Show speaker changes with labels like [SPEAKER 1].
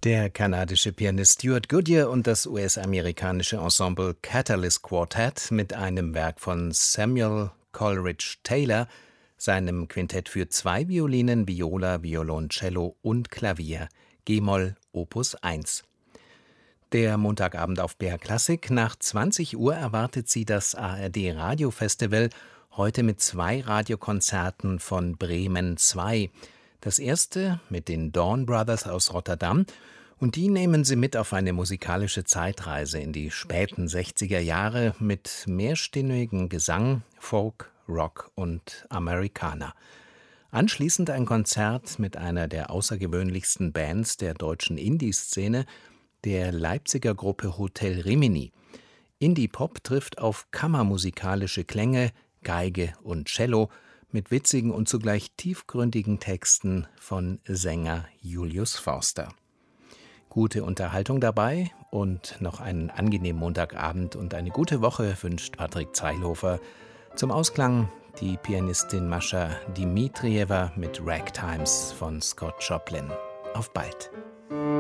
[SPEAKER 1] Der kanadische Pianist Stuart Goodyear und das US-amerikanische Ensemble Catalyst Quartet mit einem Werk von Samuel Coleridge Taylor, seinem Quintett für 2 Violinen, Viola, Violoncello und Klavier, g-Moll Opus 1. Der Montagabend auf BR Klassik. Nach 20 Uhr erwartet Sie das ARD Radiofestival, heute mit 2 Radiokonzerten von Bremen 2. Das erste mit den Dawn Brothers aus Rotterdam, und die nehmen Sie mit auf eine musikalische Zeitreise in die späten 60er Jahre mit mehrstimmigem Gesang, Folk, Rock und Americana. Anschließend ein Konzert mit einer der außergewöhnlichsten Bands der deutschen Indie-Szene, der Leipziger Gruppe Hotel Rimini. Indie-Pop trifft auf kammermusikalische Klänge, Geige und Cello mit witzigen und zugleich tiefgründigen Texten von Sänger Julius Forster. Gute Unterhaltung dabei und noch einen angenehmen Montagabend und eine gute Woche wünscht Patrick Zeilhofer. Zum Ausklang die Pianistin Mascha Dimitrieva mit Ragtimes von Scott Joplin. Auf bald!